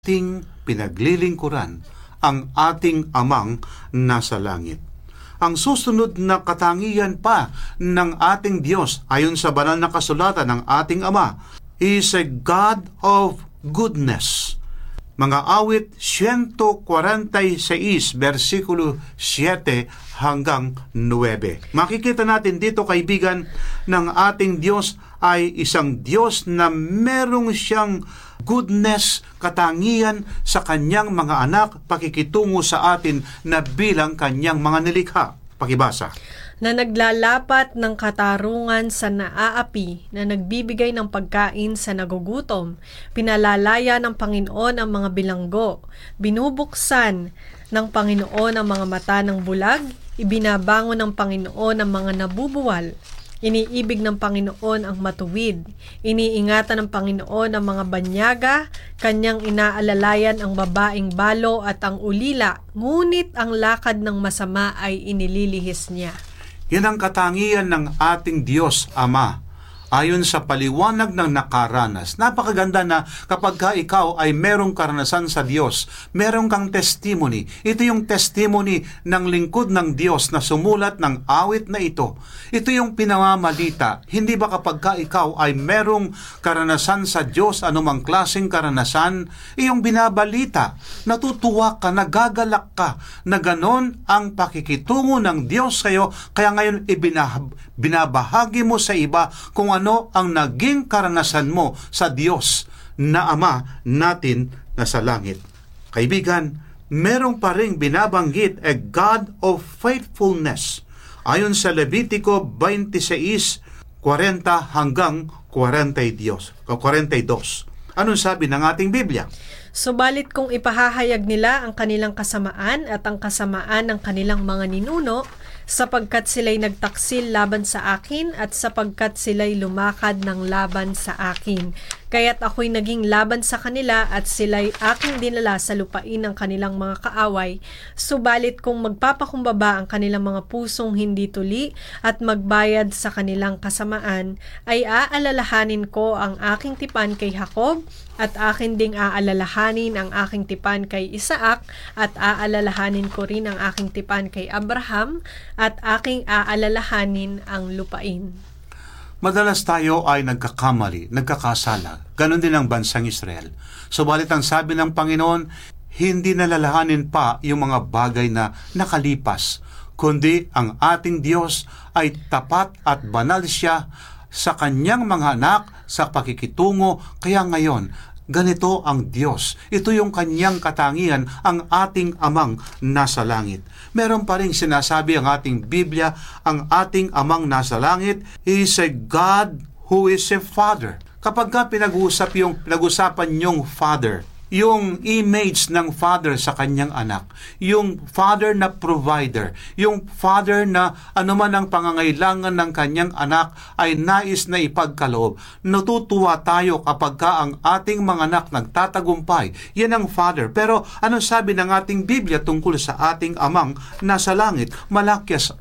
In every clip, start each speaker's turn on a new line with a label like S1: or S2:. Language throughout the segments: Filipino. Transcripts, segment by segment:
S1: ating pinaglilingkuran ang ating amang nasa langit. Ang susunod na katangian pa ng ating Diyos ayon sa banal na kasulatan ng ating Ama is a God of goodness. Mga awit 146 versikulo 7 hanggang 9. Makikita natin dito, kaibigan, ng ating Diyos ay isang Diyos na merong siyang goodness, katangian sa kanyang mga anak, pakikitungo sa atin na bilang kanyang mga nilikha. Pakibasa.
S2: Na naglalapat ng katarungan sa naaapi, na nagbibigay ng pagkain sa nagugutom, pinalalaya ng Panginoon ang mga bilanggo, binubuksan ng Panginoon ang mga mata ng bulag, ibinabangon ng Panginoon ang mga nabubuwal, iniibig ng Panginoon ang matuwid, iniingatan ng Panginoon ang mga banyaga, kanyang inaalalayan ang babaeng balo at ang ulila, ngunit ang lakad ng masama ay inililihis niya.
S1: Yan ang katangian ng ating Diyos Ama. Ayon sa paliwanag ng nakaranas, napakaganda na kapag ka ikaw ay merong karanasan sa Diyos, merong kang testimony. Ito yung testimony ng lingkod ng Diyos na sumulat ng awit na ito. Ito yung pinamamalita. Hindi ba kapag ka ikaw ay merong karanasan sa Diyos, anumang klaseng karanasan, iyong binabalita, natutuwa ka, nagagalak ka, na ganon ang pakikitungo ng Diyos sa'yo, kaya ngayon binabahagi mo sa iba kung ano ang naging karanasan mo sa Diyos na Ama natin na sa langit. Kaibigan, merong pa ring binabanggit a God of faithfulness. Ayon sa Levitico 26:40 hanggang 42. Anong sabi ng ating Biblia?
S2: Subalit kung ipahahayag nila ang kanilang kasamaan at ang kasamaan ng kanilang mga ninuno, sapagkat sila'y nagtaksil laban sa akin at sapagkat sila'y lumakad ng laban sa akin. Kaya't ako'y naging laban sa kanila at sila'y aking dinala sa lupain ng kanilang mga kaaway. Subalit kung magpapakumbaba ang kanilang mga pusong hindi tuli at magbayad sa kanilang kasamaan, ay aalalahanin ko ang aking tipan kay Jacob at akin ding aalalahanin ang aking tipan kay Isaac at aalalahanin ko rin ang aking tipan kay Abraham at aking aalalahanin ang lupain.
S1: Madalas tayo ay nagkakamali, nagkakasala. Ganon din ang bansang Israel. Subalit ang sabi ng Panginoon, hindi nalalahanin pa yung mga bagay na nakalipas, kundi ang ating Diyos ay tapat at banal siya sa kanyang mga anak sa pakikitungo. Kaya ngayon, ganito ang Diyos. Ito yung kanyang katangian, ang ating Amang nasa langit. Meron pa rin sinasabi ang ating Biblia, ang ating Amang nasa langit is a God who is a Father. Kapag ka pinag-usapan yung Father, yung image ng Father sa kanyang anak, yung Father na provider, yung Father na anuman ang pangangailangan ng kanyang anak ay nais na ipagkaloob. Natutuwa tayo kapag ka ang ating mga anak nagtatagumpay. Yan ang Father. Pero ano sabi ng ating Biblia tungkol sa ating Amang nasa langit? Malakyas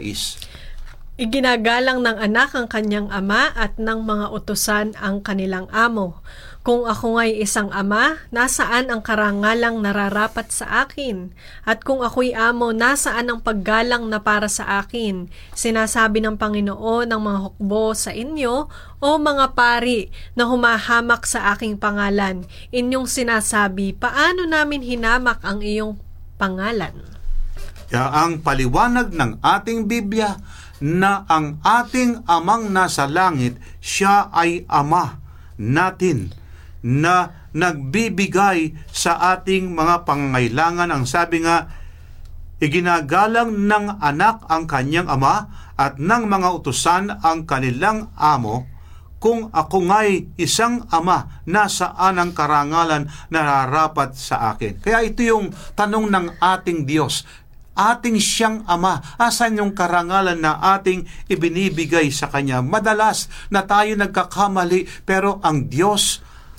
S1: 1:6.
S2: Iginagalang ng anak ang kanyang ama at ng mga utusan ang kanilang amo. Kung ako nga'y isang ama, nasaan ang karangalang nararapat sa akin? At kung ako'y amo, nasaan ang paggalang na para sa akin? Sinasabi ng Panginoon ng mga hukbo sa inyo, o mga pari na humahamak sa aking pangalan. Inyong sinasabi, paano namin hinamak ang iyong pangalan?
S1: Ang paliwanag ng ating Biblia na ang ating Amang nasa langit, siya ay Ama natin na nagbibigay sa ating mga pangangailangan. Ang sabi nga, iginagalang ng anak ang kanyang ama at ng mga utusan ang kanilang amo. Kung ako nga'y isang ama, nasaan ang karangalan na nararapat sa akin? Kaya ito yung tanong ng ating Diyos. Ating siyang Ama, asan yung karangalan na ating ibinibigay sa Kanya? Madalas na tayo nagkakamali, pero ang Diyos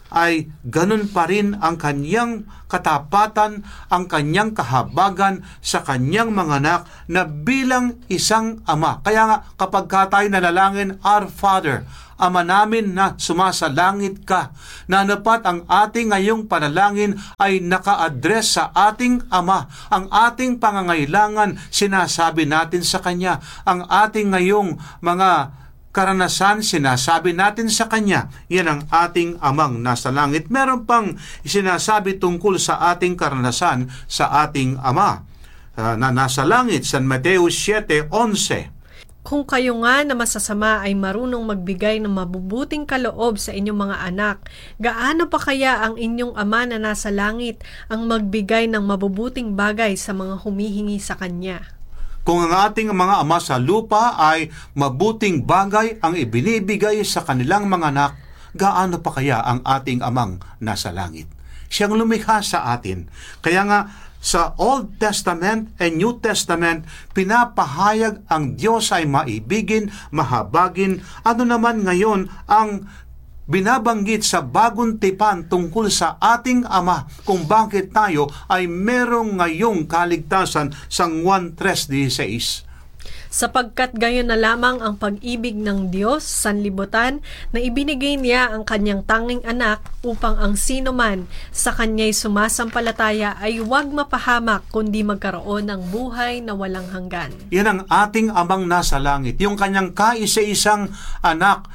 S1: ay ganun pa rin ang kanyang katapatan, ang kanyang kahabagan sa kanyang mga anak na bilang isang ama. Kaya nga kapag tayo nalalangin, Our Father, Ama namin na sumasalangit ka, na napat ang ating ngayong panalangin ay naka-address sa ating Ama. Ang ating pangangailangan, sinasabi natin sa Kanya. Ang ating ngayong mga karanasan, sinasabi natin sa Kanya. Yan ang ating Amang nasa langit. Meron pang sinasabi tungkol sa ating karanasan sa ating Ama na nasa langit, San Mateo 7:11.
S2: Kung kayo nga na masasama ay marunong magbigay ng mabubuting kaloob sa inyong mga anak, gaano pa kaya ang inyong Ama na nasa langit ang magbigay ng mabubuting bagay sa mga humihingi sa Kanya?
S1: Kung ang ating mga ama sa lupa ay mabuting bagay ang ibinibigay sa kanilang mga anak, gaano pa kaya ang ating Amang nasa langit? Siyang lumikha sa atin. Kaya nga, sa Old Testament and New Testament, pinapahayag ang Diyos ay maibigin, mahabagin. Ano naman ngayon ang binabanggit sa bagong tipan tungkol sa ating Ama kung bakit tayo ay merong ngayong kaligtasan sa Juan 3:16.
S2: Sapagkat gayon na lamang ang pag-ibig ng Diyos sanlibutan na ibinigay niya ang kanyang tanging anak upang ang sino man sa kanya'y sumasampalataya ay huwag mapahamak kundi magkaroon ng buhay na walang hanggan.
S1: Yan ang ating Amang nasa langit, yung kanyang kaisa-isang anak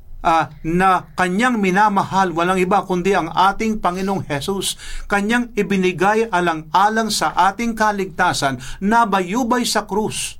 S1: na kanyang minamahal, walang iba kundi ang ating Panginoong Hesus. Kanyang ibinigay alang-alang sa ating kaligtasan na bayubay sa krus.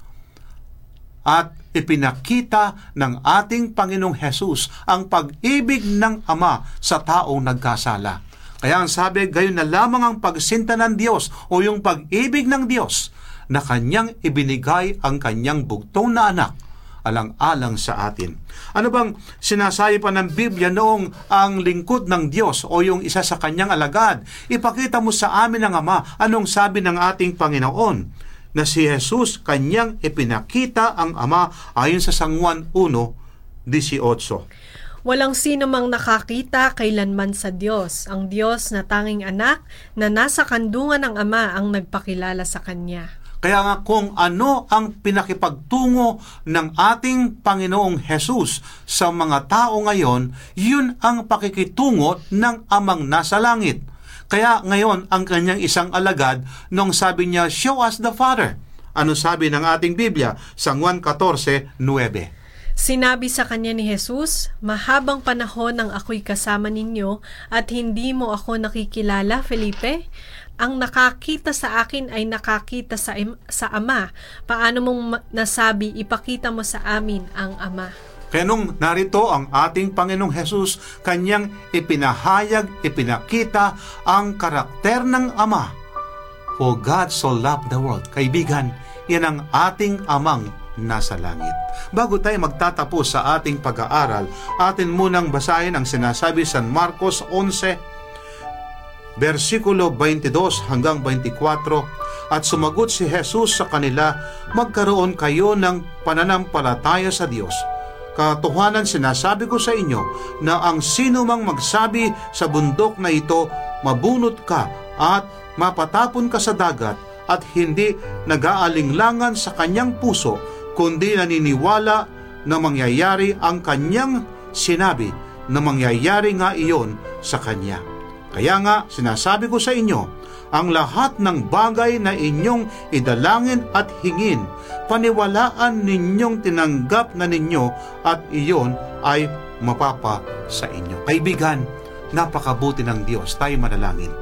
S1: At ipinakita ng ating Panginoong Hesus ang pag-ibig ng Ama sa taong nagkasala. Kaya ang sabi, gayon na lamang ang pagsinta ng Diyos o yung pag-ibig ng Diyos na kanyang ibinigay ang kanyang bugtong na anak alang-alang sa atin. Ano bang sinasabi pa ng Biblia noong ang lingkod ng Diyos o yung isa sa kanyang alagad? Ipakita mo sa amin ng Ama. Anong sabi ng ating Panginoon? Na si Jesus kanyang ipinakita ang Ama ayon sa San Juan 1:18.
S2: Walang sino mang nakakita kailanman sa Diyos. Ang Diyos na tanging anak na nasa kandungan ng Ama ang nagpakilala sa Kanya.
S1: Kaya nga kung ano ang pinakipagtungo ng ating Panginoong Jesus sa mga tao ngayon, yun ang pakikitungo ng Amang nasa langit. Kaya ngayon, ang kanyang isang alagad, nung sabi niya, show us the Father. Ano sabi ng ating Biblia? Sa Juan 14:9.
S2: Sinabi sa kanya ni Jesus, mahabang panahon nang ako'y kasama ninyo at hindi mo ako nakikilala, Felipe? Ang nakakita sa akin ay nakakita sa Ama. Paano mong nasabi, ipakita mo sa amin ang Ama?
S1: Kaya nung narito ang ating Panginoong Hesus, kanyang ipinahayag, ipinakita ang karakter ng Ama. For God so loved the world. Kaibigan, yan ang ating Amang nasa langit. Bago tayo magtatapos sa ating pag-aaral, atin munang basahin ang sinasabi sa Marcos 11, versikulo 22 hanggang 24. At sumagot si Jesus sa kanila, magkaroon kayo ng pananampalataya sa Diyos. Katotohanan sinasabi ko sa inyo na ang sino mang magsabi sa bundok na ito, mabunot ka at mapatapon ka sa dagat, at hindi nag-aalinglangan sa kanyang puso, kundi naniniwala na mangyayari ang kanyang sinabi, na mangyayari nga iyon sa kanya. Kaya nga sinasabi ko sa inyo, ang lahat ng bagay na inyong idalangin at hingin, paniwalaan ninyong tinanggap na ninyo at iyon ay mapapa sa inyo. Kaibigan, napakabuti ng Diyos. Tayo manalangin.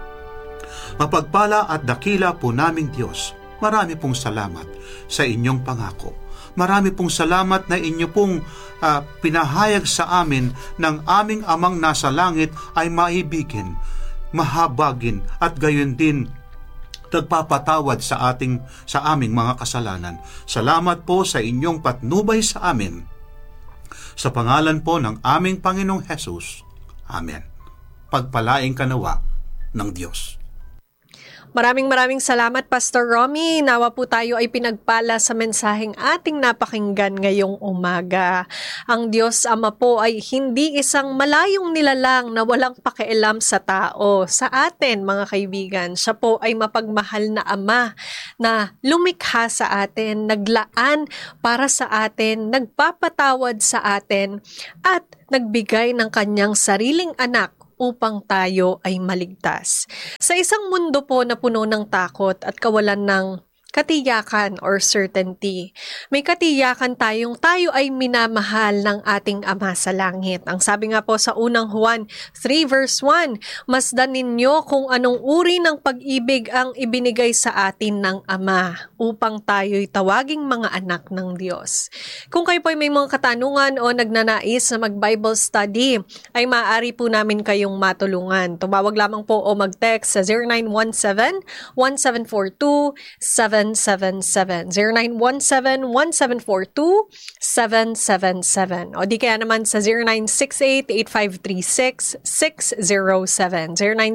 S1: Mapagpala at dakila po naming Diyos, marami pong salamat sa inyong pangako. Marami pong salamat na inyo pong pinahayag sa amin ng aming Amang nasa langit ay maibigin, mahabagin at gayon din nagpapatawad sa aming mga kasalanan. Salamat po sa inyong patnubay sa amin. Sa pangalan po ng aming Panginoong Hesus. Amen. Pagpalaing kanawa ng Diyos.
S2: Maraming salamat, Pastor Romy. Nawa po tayo ay pinagpala sa mensaheng ating napakinggan ngayong umaga. Ang Diyos Ama po ay hindi isang malayong nilalang na walang pakialam sa tao. Sa atin, mga kaibigan, siya po ay mapagmahal na Ama na lumikha sa atin, naglaan para sa atin, nagpapatawad sa atin, at nagbigay ng kanyang sariling anak upang tayo ay maligtas. Sa isang mundo po na puno ng takot at kawalan ng katiyakan or certainty, may katiyakan tayo ay minamahal ng ating Ama sa langit. Ang sabi nga po sa unang Juan 3 verse 1, masdan ninyo kung anong uri ng pag-ibig ang ibinigay sa atin ng Ama upang tayo'y tawaging mga anak ng Diyos. Kung kayo po ay may mga katanungan o nagnanais na mag-Bible study, ay maaari po namin kayong matulungan. Tumawag lamang po o mag-text sa 0917-1742-777. 0917-1742-777. O di kaya naman sa 0968-8536-607.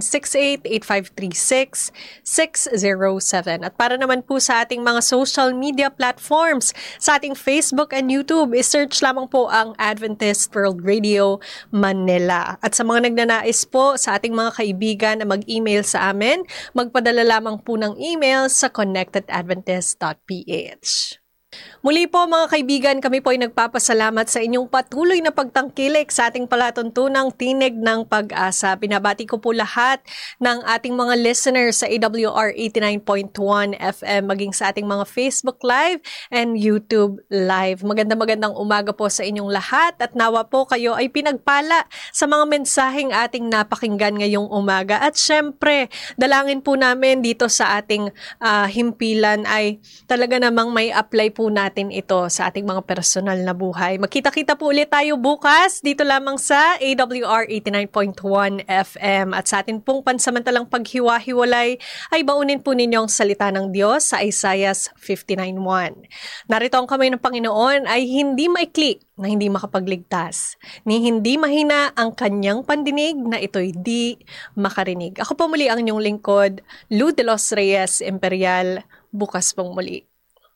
S2: 0968-8536-607. At para naman po sa ating mga social media platforms, sa ating Facebook and YouTube, isearch lamang po ang Adventist World Radio Manila. At sa mga nagnanais po sa ating mga kaibigan na mag-email sa amin, magpadala lamang po ng email sa connectedadventist.ph. Muli po mga kaibigan, kami po ay nagpapasalamat sa inyong patuloy na pagtangkilik sa ating palatuntunang Tinig ng Pag-asa. Binabati ko po lahat ng ating mga listeners sa AWR 89.1 FM, maging sa ating mga Facebook Live and YouTube Live. Magandang umaga po sa inyong lahat at nawa po kayo ay pinagpala sa mga mensaheng ating napakinggan ngayong umaga. At syempre, dalangin po namin dito sa ating himpilan ay talaga namang may apply po natin ito sa ating mga personal na buhay. Magkita-kita po ulit tayo bukas dito lamang sa AWR 89.1 FM at sa atin pong pansamantalang paghiwa-hiwalay ay baunin po ninyong salita ng Diyos sa Isaiah 59:1. Narito ang kamay ng Panginoon ay hindi maikli na hindi makapagligtas, ni hindi mahina ang kanyang pandinig na ito'y di makarinig. Ako po muli ang inyong lingkod, Lou de los Reyes Imperial. Bukas pong muli.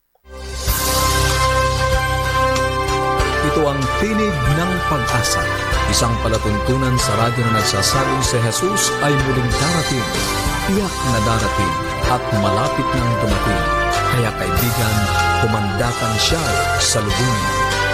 S3: Ito ang Tinig ng Pag-asa, isang palatuntunan sa radyo na nagsasabing si Jesus ay muling darating, tiyak na darating at malapit nang dumating. Kaya kaibigan, kumandatan siya sa lubungin.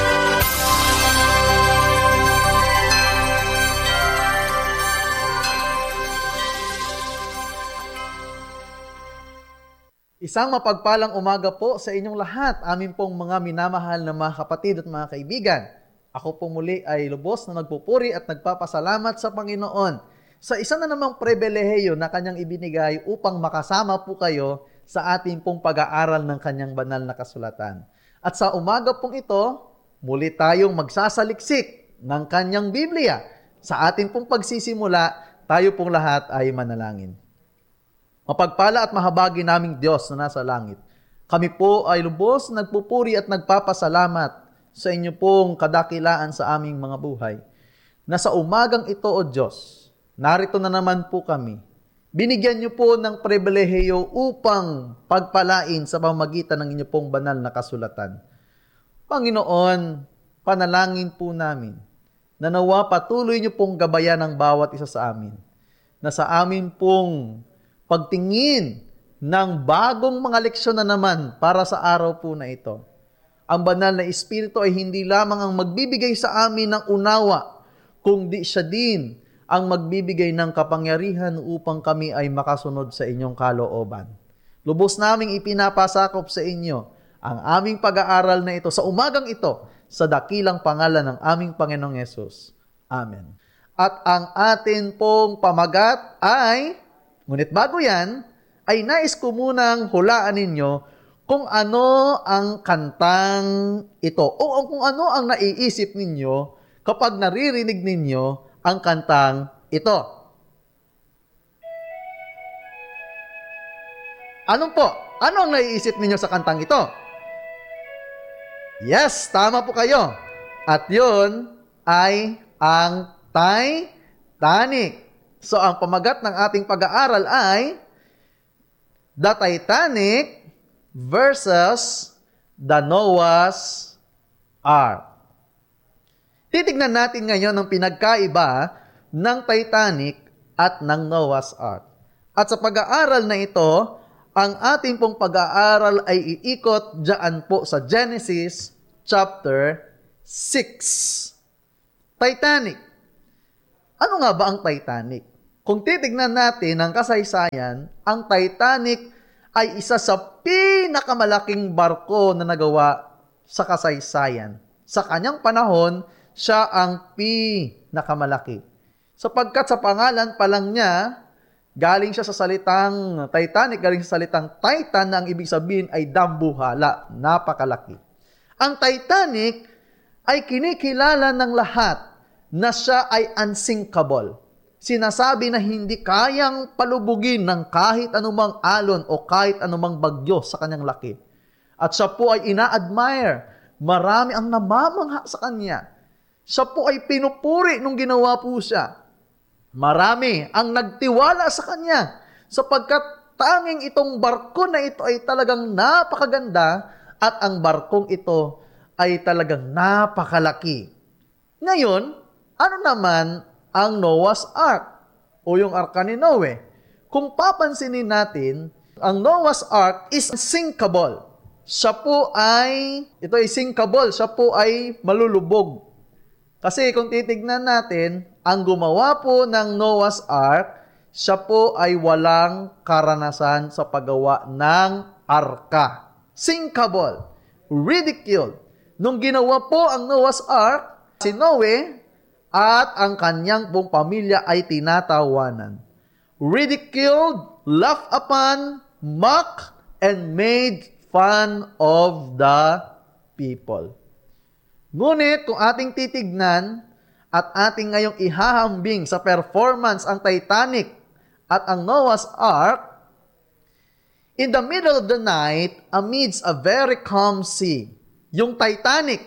S4: Isang mapagpalang umaga po sa inyong lahat, amin pong mga minamahal na mga kapatid at mga kaibigan. Ako po muli ay lubos na nagpupuri at nagpapasalamat sa Panginoon sa isa na namang pribilehiyo na kanyang ibinigay upang makasama po kayo sa ating pong pag-aaral ng kanyang banal na kasulatan. At sa umaga pong ito, muli tayong magsasaliksik ng kanyang Biblia. Sa ating pong pagsisimula, tayo pong lahat ay manalangin. Mapagpala at mahabagi naming Diyos na nasa langit, kami po ay lubos nagpupuri at nagpapasalamat sa inyo pong kadakilaan sa aming mga buhay. Na sa umagang ito, O Diyos, narito na naman po kami. Binigyan niyo po ng pribilehiyo upang pagpalain sa pamamagitan ng inyo pong banal na kasulatan. Panginoon, panalangin po namin na nawa patuloy niyo pong gabayan ang bawat isa sa amin. Na sa amin pong pagtingin ng bagong mga leksyon na naman para sa araw po na ito. Ang banal na Espiritu ay hindi lamang ang magbibigay sa amin ng unawa, kundi siya din ang magbibigay ng kapangyarihan upang kami ay makasunod sa inyong kalooban. Lubos naming ipinapasakop sa inyo ang aming pag-aaral na ito sa umagang ito sa dakilang pangalan ng aming Panginoong Yesus. Amen. At ang atin pong pamagat ay, ngunit bago yan, ay nais ko munang hulaan ninyo kung ano ang kantang ito o kung ano ang naiisip ninyo kapag naririnig ninyo ang kantang ito. Ano po? Ano ang naiisip ninyo sa kantang ito? Yes, tama po kayo. At yun ay ang Titanic. So, ang pamagat ng ating pag-aaral ay The Titanic versus the Noah's Ark. Titignan natin ngayon ang pinagkaiba ng Titanic at ng Noah's Ark. At sa pag-aaral na ito, ang ating pong pag-aaral ay iikot dyan po sa Genesis chapter 6. Titanic. Ano nga ba ang Titanic? Kung titignan natin ang kasaysayan, ang Titanic ay isa sa pinakamalaking barko na nagawa sa kasaysayan. Sa kanyang panahon, siya ang pinakamalaki. Sapagkat sa pangalan pa lang niya, galing siya sa salitang Titanic, galing sa salitang Titan na ang ibig sabihin ay dambuhala, napakalaki. Ang Titanic ay kinikilala ng lahat na siya ay unsinkable. Sinasabi na hindi kayang palubugin ng kahit anumang alon o kahit anumang bagyo sa kanyang laki. At siya po ay ina-admire. Marami ang namamangha sa kanya. Siya po ay pinupuri nung ginawa po siya. Marami ang nagtiwala sa kanya sapagkat tanging itong barko na ito ay talagang napakaganda at ang barkong ito ay talagang napakalaki. Ngayon, ano naman ang Noah's Ark o yung arka ni Noe? Kung papansinin natin, ang Noah's Ark is sinkable. Siya po ay, ito ay sinkable, siya po ay malulubog. Kasi kung titignan natin, ang gumawa po ng Noah's Ark, siya po ay walang karanasan sa paggawa ng arka. Sinkable, ridiculed. Nung ginawa po ang Noah's Ark, si Noe at ang kanyang pong pamilya ay tinatawanan. Ridiculed, laughed upon, mocked, and made fun of the people. Ngunit kung ating titignan at ating ngayong ihahambing sa performance ang Titanic at ang Noah's Ark, in the middle of the night, amidst a very calm sea, yung Titanic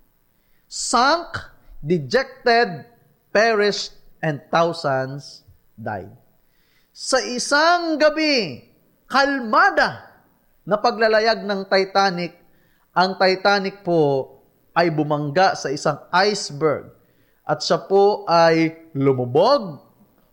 S4: sunk, dejected, perished, and thousands died. Sa isang gabi, kalmada na paglalayag ng Titanic, ang Titanic po ay bumangga sa isang iceberg at siya po ay lumubog,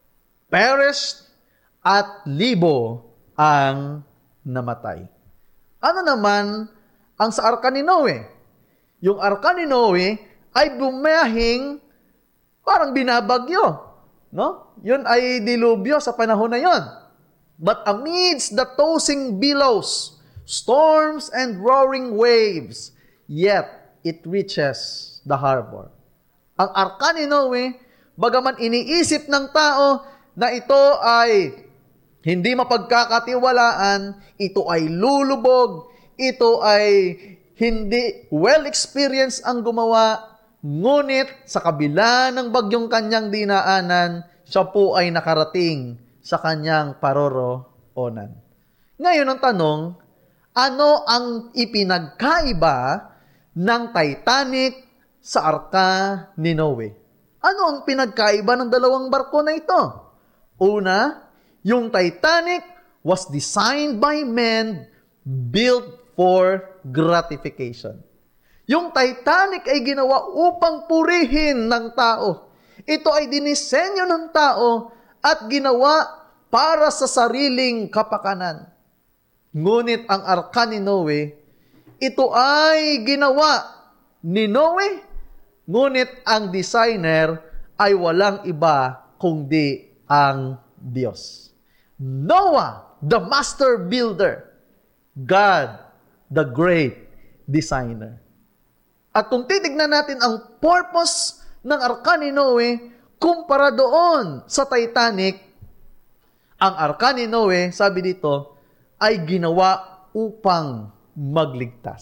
S4: perished, at libo ang namatay. Ano naman ang sa arka ni Noe? Yung arka ni Noe ay bumiyahing parang binabagyo. No? Yun ay dilubyo sa panahon na yun. But amidst the tossing billows, storms and roaring waves, yet it reaches the harbor. Ang arka ni Noe, bagaman iniisip ng tao na ito ay hindi mapagkakatiwalaan, ito ay lulubog, ito ay hindi well-experienced ang gumawa, ngunit sa kabila ng bagyong kanyang dinaanan, siya po ay nakarating sa kanyang paroroonan. Ngayon ang tanong, ano ang ipinagkaiba ng Titanic sa arka ni Noe? Ano ang pinagkaiba ng dalawang barko na ito? Una, yung Titanic was designed by men, built for gratification. Yung Titanic ay ginawa upang purihin ng tao. Ito ay dinisenyo ng tao at ginawa para sa sariling kapakanan. Ngunit ang arka ni Noe, ito ay ginawa ni Noe, ngunit ang designer ay walang iba kundi ang Diyos. Noah, the master builder. God, the great designer. At kung titignan natin ang purpose ng arka ni Noe, kumpara doon sa Titanic, ang arka ni Noe, sabi dito, ay ginawa upang magligtas.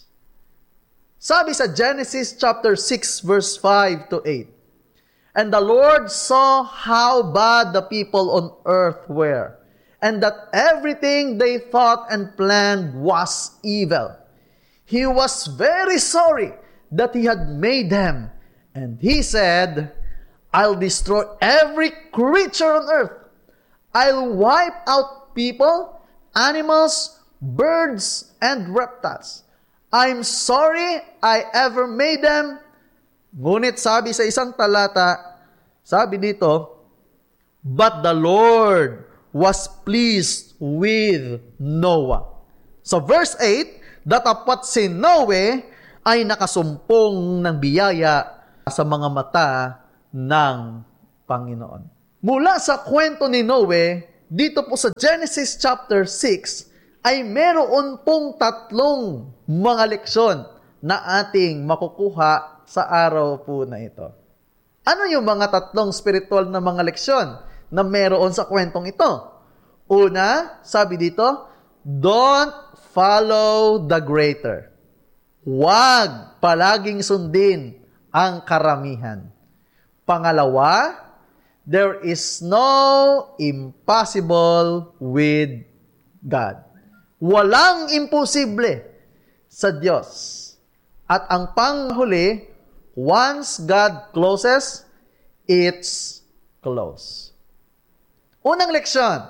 S4: Sabi sa Genesis chapter 6 verse 5 to 8, "And the Lord saw how bad the people on earth were, and that everything they thought and planned was evil. He was very sorry that he had made them, and he said, I'll destroy every creature on earth. I'll wipe out people, animals, birds, and reptiles. I'm sorry I ever made them. Ngunit sabi sa isang talata, sabi dito, but the Lord was pleased with Noah. So verse 8, datapat si Noe ay nakasumpong ng biyaya sa mga mata ng Panginoon. Mula sa kwento ni Noe, dito po sa Genesis chapter 6, ay meron pong 3 mga leksyon na ating makukuha sa araw po na ito. Ano yung mga 3 spiritual na mga leksyon na meron sa kwentong ito? Una, sabi dito, don't follow the greater. Huwag palaging sundin ang karamihan. Pangalawa, there is no impossible with God. Walang imposible sa Diyos. At ang panghuli, once God closes, it's closed. Unang leksyon,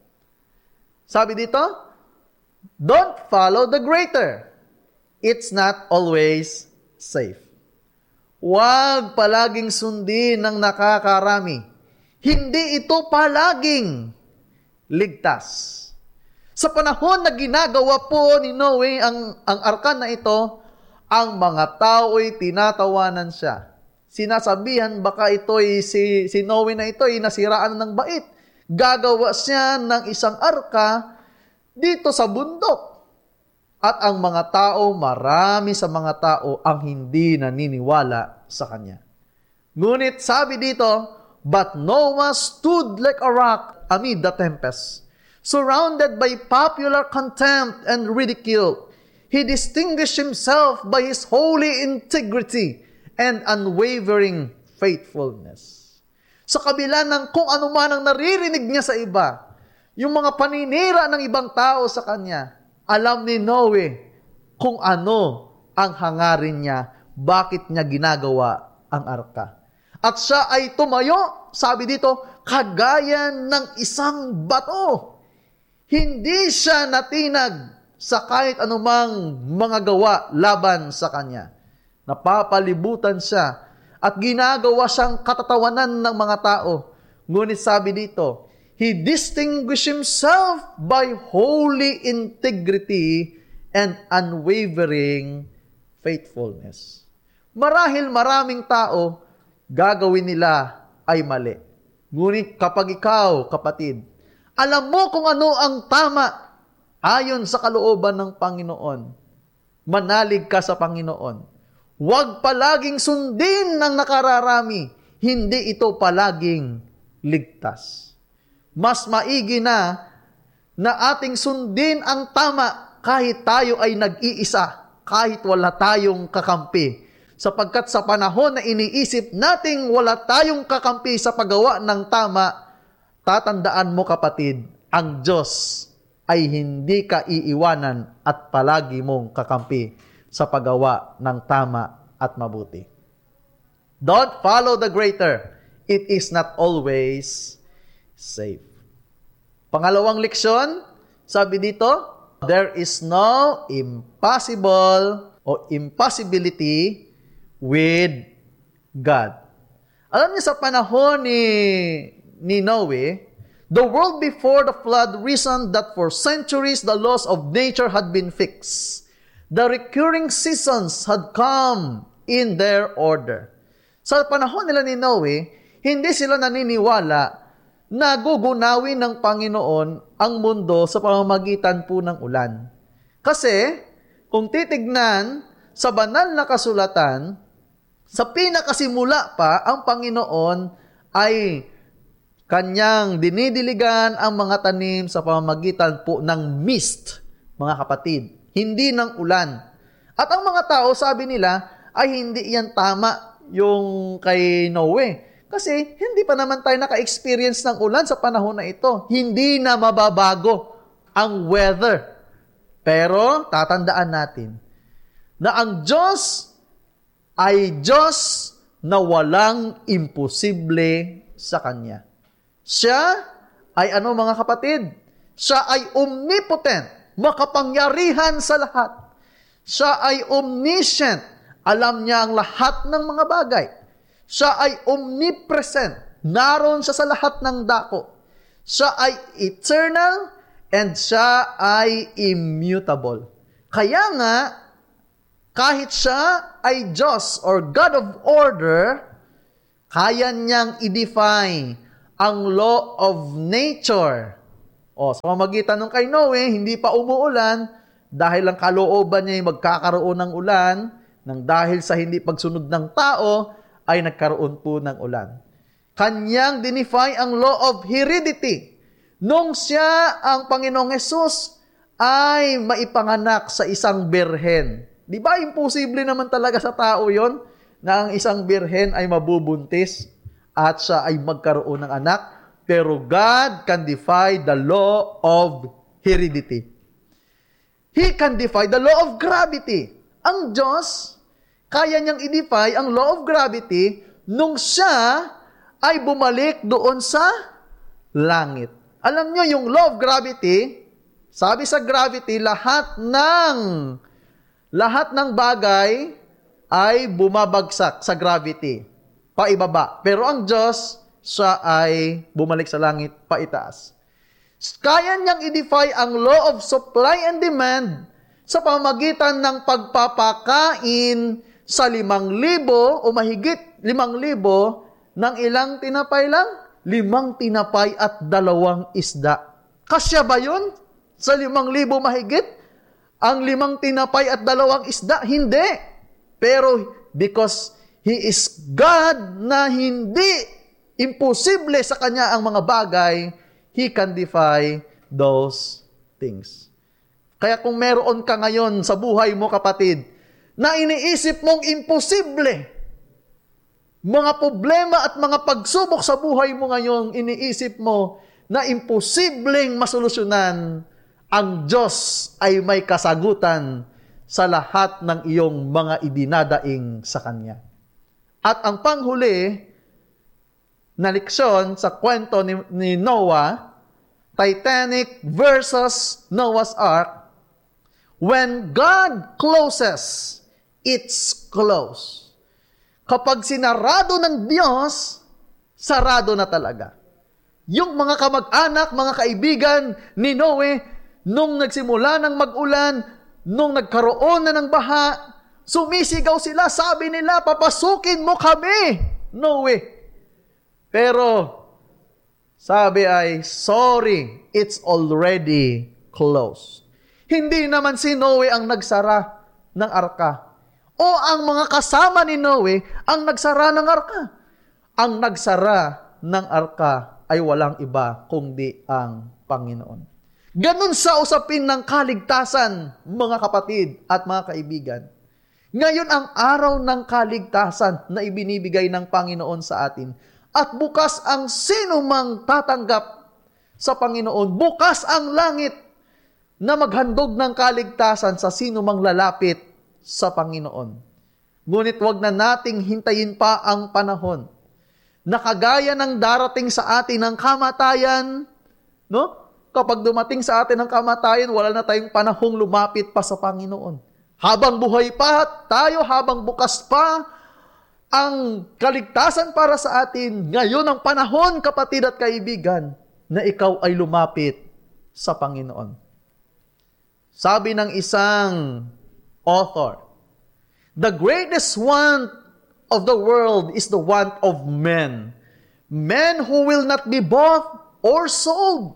S4: sabi dito, don't follow the greater. It's not always safe. Huwag palaging sundin ng nakakarami. Hindi ito palaging ligtas. Sa panahon na ginagawa po ni Noe ang arka na ito, ang mga tao'y tinatawanan siya. Sinasabihan baka ito'y si Noe na ito'y nasiraan ng bait. Gagawa siya ng isang arka dito sa bundok. At ang mga tao, marami sa mga tao ang hindi naniniwala sa kanya. Ngunit sabi dito, but Noah stood like a rock amid the tempest, surrounded by popular contempt and ridicule. He distinguished himself by his holy integrity and unwavering faithfulness. Sa kabila ng kung ano man ang naririnig niya sa iba, yung mga paninira ng ibang tao sa kanya, alam ni Noe kung ano ang hangarin niya, bakit niya ginagawa ang arka. At siya ay tumayo, sabi dito, kagaya ng isang bato. Hindi siya natinag sa kahit anumang mga gawa laban sa kanya. Napapalibutan siya at ginagawa siyang katatawanan ng mga tao. Ngunit sabi dito, he distinguished himself by holy integrity and unwavering faithfulness. Marahil maraming tao, gagawin nila ay mali. Ngunit kapag ikaw, kapatid, alam mo kung ano ang tama ayon sa kalooban ng Panginoon, manalig ka sa Panginoon. Huwag palaging sundin ng nakararami, hindi ito palaging ligtas. Mas maigi na ating sundin ang tama kahit tayo ay nag-iisa, kahit wala tayong kakampi. Sapagkat sa panahon na iniisip nating wala tayong kakampi sa paggawa ng tama, tatandaan mo kapatid, ang Diyos ay hindi ka iiwanan at palagi mong kakampi sa paggawa ng tama at mabuti. Don't follow the greater. It is not always safe. Pangalawang leksyon, sabi dito, there is no impossible o impossibility with God. Alam niyo sa panahon ni Noe, the world before the flood reasoned that for centuries the laws of nature had been fixed. The recurring seasons had come in their order. Sa panahon nila ni Noe, hindi sila naniniwala na gugunawin ng Panginoon ang mundo sa pamamagitan po ng ulan. Kasi, kung titignan sa banal na kasulatan, sa pinakasimula pa, ang Panginoon ay kanyang dinidiligan ang mga tanim sa pamamagitan po ng mist, mga kapatid, hindi ng ulan. At ang mga tao, sabi nila, ay hindi yan tama yung kay Noe. Kasi hindi pa naman tayo naka-experience ng ulan sa panahon na ito. Hindi na mababago ang weather. Pero tatandaan natin na ang Diyos ay Diyos na walang imposible sa Kanya. Siya ay ano mga kapatid? Siya ay omnipotent, makapangyarihan sa lahat. Siya ay omniscient, alam niya ang lahat ng mga bagay. Siya ay omnipresent, naroon siya sa lahat ng dako. Siya ay eternal, and siya ay immutable. Kaya nga, kahit siya ay Diyos or God of order, kaya niyang i-define ang law of nature. Sa pamamagitan ng kay Noe, hindi pa umuulan, dahil ang kalooban niya ay magkakaroon ng ulan, nang dahil sa hindi pagsunod ng tao, ay nagkaroon po ng ulan. Kanyang dinify ang law of heredity. Nung siya, ang Panginoong Hesus, ay maipanganak sa isang birhen. Di ba imposible naman talaga sa tao yon na ang isang birhen ay mabubuntis at siya ay magkaroon ng anak? Pero God can defy the law of heredity. He can defy the law of gravity. Ang Diyos, kaya niyang i-defy ang law of gravity nung siya ay bumalik doon sa langit. Alam niyo, yung law of gravity, sabi sa gravity, lahat ng bagay ay bumabagsak sa gravity, paibaba. Pero ang Diyos, siya ay bumalik sa langit, paitaas. Kaya niyang i-defy ang law of supply and demand sa pamamagitan ng pagpapakain sa 5,000 o mahigit 5,000 ng ilang tinapay lang? 5 tinapay at 2 isda. Kasya ba yun? Sa 5,000 mahigit? Ang 5 tinapay at 2 isda? Hindi. Pero because He is God na hindi imposible sa Kanya ang mga bagay, He can defy those things. Kaya kung meron ka ngayon sa buhay mo, kapatid, na iniisip mong imposible, mga problema at mga pagsubok sa buhay mo ngayon, iniisip mo na imposibleng masolusyonan, ang Diyos ay may kasagutan sa lahat ng iyong mga idinadaing sa Kanya. At ang panghuli na leksyon sa kwento ni Noah, Titanic versus Noah's Ark, when God closes, it's closed. Kapag sinarado ng Diyos, sarado na talaga. Yung mga kamag-anak, mga kaibigan ni Noe, nung nagsimula ng mag-ulan, nung nagkaroon na ng baha, sumisigaw sila, sabi nila, papasukin mo kami, Noe. Pero, sabi ay, sorry, it's already closed. Hindi naman si Noe ang nagsara ng arka. O ang mga kasama ni Noe ang nagsara ng arka. Ang nagsara ng arka ay walang iba kundi ang Panginoon. Ganun sa usapin ng kaligtasan, mga kapatid at mga kaibigan. Ngayon ang araw ng kaligtasan na ibinibigay ng Panginoon sa atin. At bukas ang sino mang tatanggap sa Panginoon. Bukas ang langit na maghandog ng kaligtasan sa sino mang lalapit sa Panginoon. Ngunit wag na nating hintayin pa ang panahon na kagaya ng darating sa atin ang kamatayan, no? Kapag dumating sa atin ang kamatayan, wala na tayong panahong lumapit pa sa Panginoon. Habang buhay pa tayo, habang bukas pa ang kaligtasan para sa atin, ngayon ang panahon, kapatid at kaibigan, na ikaw ay lumapit sa Panginoon. Sabi ng isang author, the greatest want of the world is the want of men. Men who will not be bought or sold.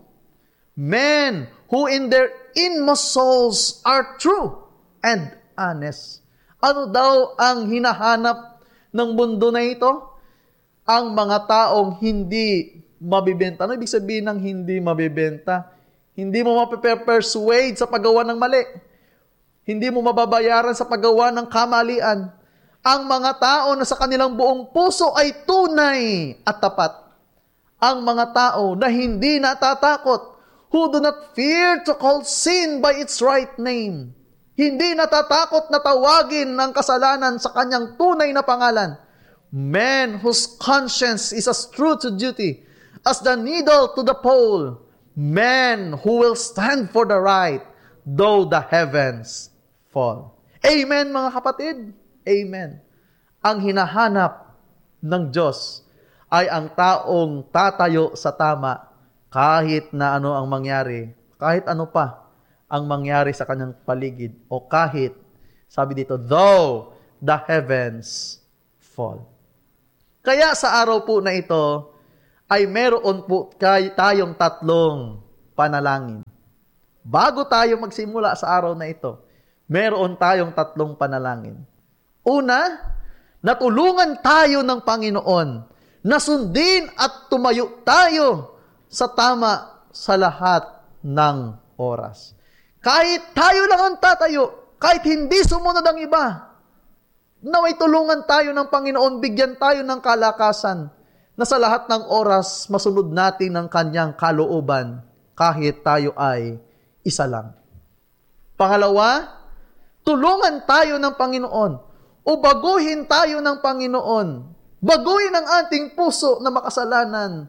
S4: Men who in their inmost souls are true and honest. Ano daw ang hinahanap ng mundo na ito? Ang mga taong hindi mabibenta. Ano ibig sabihin ng hindi mabibenta? Hindi mo mape-persuade sa paggawa ng mali. Hindi mo mababayaran sa paggawa ng kamalian. Ang mga tao na sa kanilang buong puso ay tunay at tapat. Ang mga tao na hindi natatakot, who do not fear to call sin by its right name. Hindi natatakot na tawagin ang kasalanan sa kanyang tunay na pangalan. Men whose conscience is as true to duty as the needle to the pole. men who will stand for the right, though the heavens fall. Amen, mga kapatid? Amen. Ang hinahanap ng Diyos ay ang taong tatayo sa tama kahit na ano ang mangyari, kahit ano pa ang mangyari sa kanyang paligid, o kahit, sabi dito, though the heavens fall. Kaya sa araw po na ito, ay meron po tayong tatlong panalangin. Bago tayo magsimula sa araw na ito, meron tayong tatlong panalangin. Una, natulungan tayo ng Panginoon na sundin at tumayo tayo sa tama sa lahat ng oras. Kahit tayo lang ang tatayo, kahit hindi sumunod ang iba, naway tulungan tayo ng Panginoon, bigyan tayo ng kalakasan na sa lahat ng oras masunod natin ng kanyang kalooban kahit tayo ay isa lang. Pangalawa, tulungan tayo ng Panginoon o baguhin tayo ng Panginoon. Baguhin ang ating puso na makasalanan.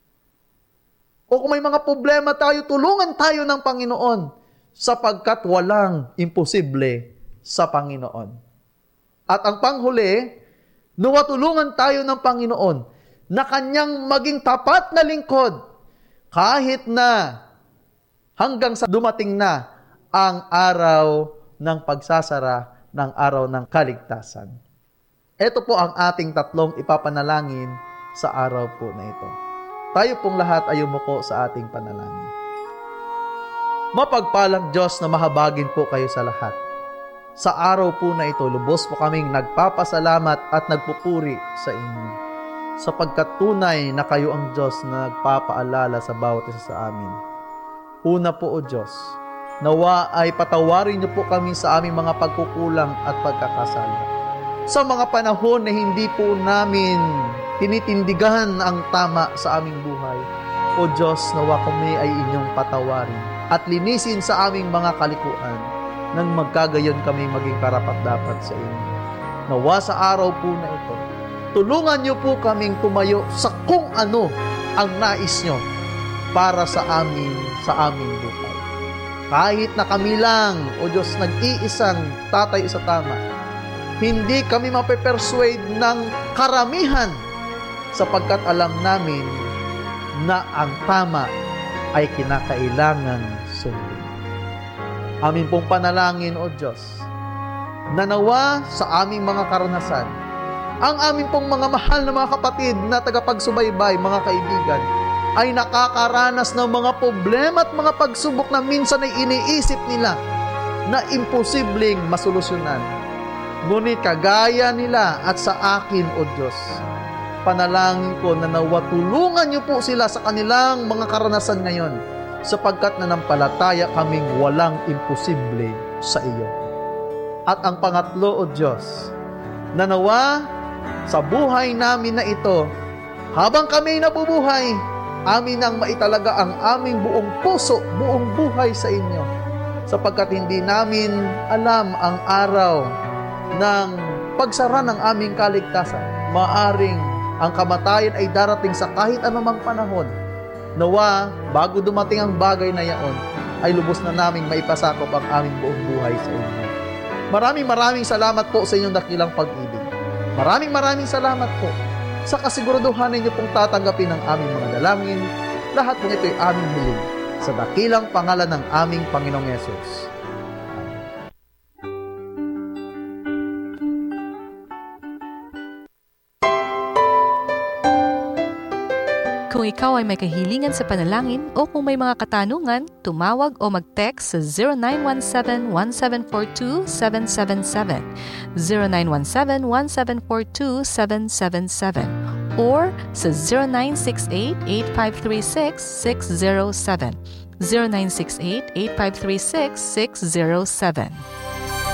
S4: O kung may mga problema tayo, tulungan tayo ng Panginoon sapagkat walang imposible sa Panginoon. At ang panghuli, nawa tulungan tayo ng Panginoon na kanyang maging tapat na lingkod kahit na hanggang sa dumating na ang araw ng pagsasara ng araw ng kaligtasan. Ito po ang ating tatlong ipapanalangin sa araw po na ito. Tayo pong lahat ay umuko sa ating panalangin. Mapagpalang Diyos na mahabagin po kayo sa lahat. Sa araw po na ito, lubos po kaming nagpapasalamat at nagpupuri sa inyo. Sapagkat tunay na kayo ang Diyos na nagpapaalala sa bawat isa sa amin. Una po o Diyos, nawa ay patawarin niyo po kami sa aming mga pagkukulang at pagkakasala. Sa mga panahon na hindi po namin tinitindigan ang tama sa aming buhay, o Diyos, nawa kami ay inyong patawarin at linisin sa aming mga kalikuan nang magkagayon kami maging karapat-dapat sa inyo. Nawa sa araw po na ito, tulungan niyo po kaming tumayo sa kung ano ang nais niyo para sa aming buhay. Kahit na kami lang, o Diyos, nag-iisang tatay sa tama, hindi kami mape-persuade ng karamihan sapagkat alam namin na ang tama ay kinakailangan sundin. Amin pong panalangin, o Diyos, na nawa sa aming mga karanasan, ang aming pong mga mahal na mga kapatid na tagapagsubaybay, mga kaibigan, ay nakakaranas ng mga problema at mga pagsubok na minsan ay iniisip nila na imposibleng masolusyonan. Ngunit kagaya nila at sa akin, o Diyos, panalangin ko na nawa tulungan niyo po sila sa kanilang mga karanasan ngayon sapagkat nanampalataya kaming walang imposible sa iyo. At ang pangatlo, o Diyos, na nawa sa buhay namin na ito, habang kami nabubuhay, amin ang maitalaga ang aming buong puso, buong buhay sa inyo. Sapagkat hindi namin alam ang araw ng pagsara ng aming kaligtasan. Maaring ang kamatayan ay darating sa kahit anumang panahon. Nawa, bago dumating ang bagay na yaon, ay lubos na naming maipasakop ang aming buong buhay sa inyo. Maraming salamat po sa inyong dakilang pag-ibig. Maraming salamat po sa kasiguraduhan ninyo pong tatanggapin ang aming mga dalangin. Lahat po ito ay aming hiling sa dakilang pangalan ng aming Panginoong Yesus.
S5: Kung ikaw ay may kahilingan sa panalangin o kung may mga katanungan, tumawag o mag-text sa 0917-1742-777, 0917-1742-777, or sa 0968-8536-607, 0968-8536-607.